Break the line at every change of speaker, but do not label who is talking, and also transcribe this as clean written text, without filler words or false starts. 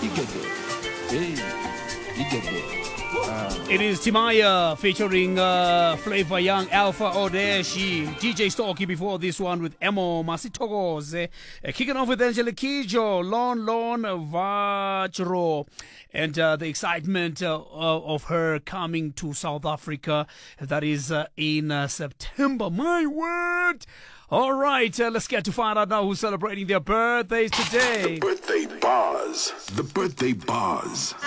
Igede. Hey, Igede.
It is Timaya featuring Flavor Young, Alpha Odeshi, DJ Storky before this one with Emo Masitogoze. Kicking off with Angelique Kidjo, Lon Vajro, and the excitement of her coming to South Africa. That is in September. My word! All right, let's get to find out now who's celebrating their birthdays today.
The birthday bars. The birthday bars.